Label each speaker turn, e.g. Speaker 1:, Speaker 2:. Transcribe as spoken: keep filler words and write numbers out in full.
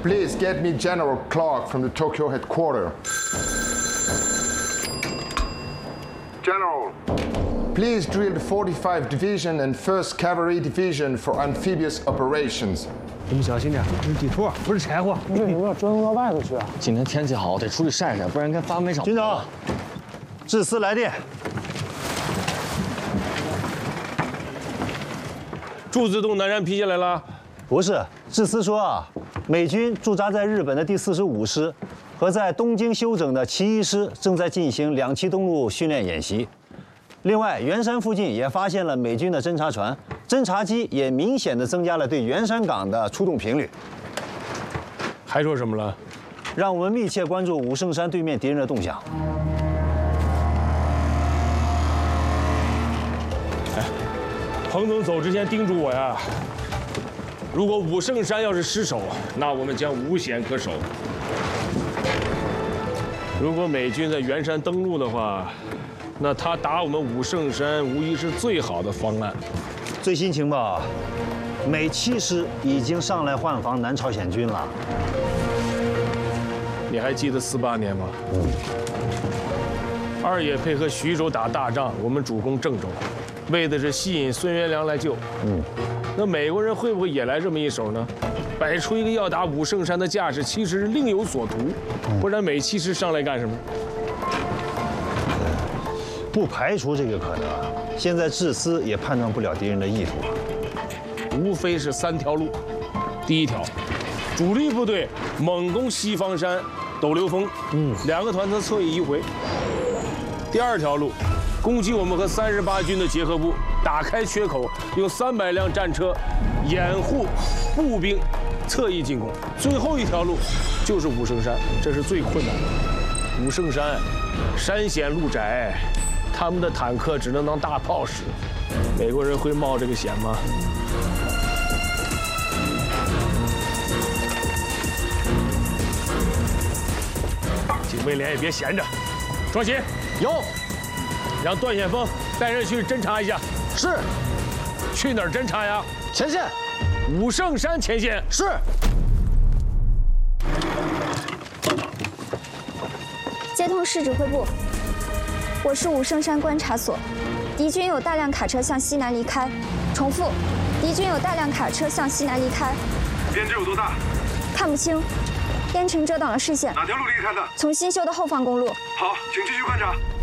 Speaker 1: Please get me General Clark from the Tokyo headquarters. General, please drill the forty-five Division and first Cavalry Division for amphibious operations.
Speaker 2: 你们小心点，这是地图，不是柴火。
Speaker 3: 为什么要折腾到外头去啊？
Speaker 4: 今天天气好，得出去晒晒，不然跟发霉场。
Speaker 5: 军长，志司来电。
Speaker 6: 驻自动南山批下来了。
Speaker 5: 不是，志司说啊，美军驻扎在日本的第四十五师和在东京休整的其一师正在进行两栖登陆训练演习。另外，圆山附近也发现了美军的侦察船，侦察机也明显的增加了对圆山港的出动频率。
Speaker 6: 还说什么了？
Speaker 5: 让我们密切关注武圣山对面敌人的动向。
Speaker 6: 哎，彭总走之前叮嘱我呀，如果武圣山要是失守，那我们将无险可守。如果美军在圆山登陆的话，那他打我们武圣山无疑是最好的方案。
Speaker 5: 最新情报，美七师已经上来换防南朝鲜军了。
Speaker 6: 你还记得四八年吗？嗯。二野配合徐州打大仗，我们主攻郑州，为的是吸引孙元良来救。嗯。那美国人会不会也来这么一手呢？摆出一个要打武圣山的架势，其实另有所图，不然美七师上来干什么？
Speaker 5: 不排除这个可能。现在志司也判断不了敌人的意图，
Speaker 6: 无非是三条路。第一条，主力部队猛攻西方山、斗流峰，嗯，两个团侧侧翼移回。第二条路，攻击我们和三十八军的结合部，打开缺口，用三百辆战车掩护步兵侧翼进攻。最后一条路就是武圣山，这是最困难的。武圣山山险路窄，他们的坦克只能当大炮使，美国人会冒这个险吗？警卫连也别闲着，庄勤
Speaker 4: 有，
Speaker 6: 让段显峰带人去侦查一下。
Speaker 4: 是。
Speaker 6: 去哪儿侦查呀？
Speaker 4: 前线。
Speaker 6: 武圣山前线。
Speaker 4: 是。
Speaker 7: 接通市指挥部，我是武圣山观察所，敌军有大量卡车向西南离开。重复，敌军有大量卡车向西南离开。
Speaker 8: 编制有多大？
Speaker 7: 看不清，烟尘遮挡了视线。
Speaker 8: 哪条路离开的？
Speaker 7: 从新修的后方公路。
Speaker 8: 好，请继续观察。